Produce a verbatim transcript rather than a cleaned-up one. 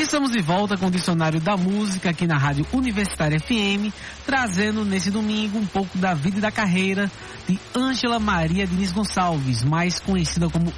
Estamos de volta com o Dicionário da Música aqui na Rádio Universitária F M, trazendo nesse domingo um pouco da vida e da carreira de Ângela Maria Diniz Gonçalves, mais conhecida como